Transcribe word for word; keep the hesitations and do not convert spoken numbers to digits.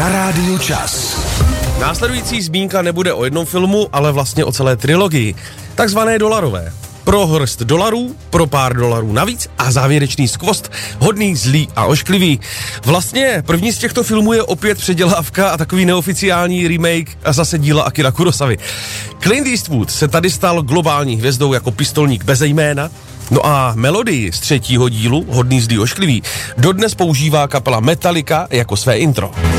Rádiu Čas. Následující zmínka nebude o jednom filmu, ale vlastně o celé trilogii. Takzvané dolarové. Pro hrst dolarů, pro pár dolarů navíc a závěrečný skvost, hodný, zlý a ošklivý. Vlastně první z těchto filmů je opět předělávka a takový neoficiální remake a zase díla Akira Kurosavy. Clint Eastwood se tady stal globální hvězdou jako pistolník beze jména. No a melodii z třetího dílu, hodný, zlý, ošklivý, dodnes používá kapela Metallica jako své intro.